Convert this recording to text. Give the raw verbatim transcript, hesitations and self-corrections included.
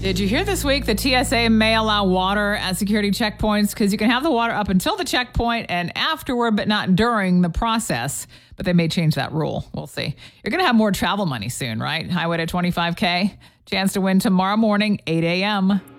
Did you hear this week the T S A may allow water at security checkpoints because you can have the water up until the checkpoint and afterward, but not during the process. But they may change that rule. We'll see. You're going to have more travel money soon, right? Highway to twenty-five K. Chance to win tomorrow morning, eight a.m.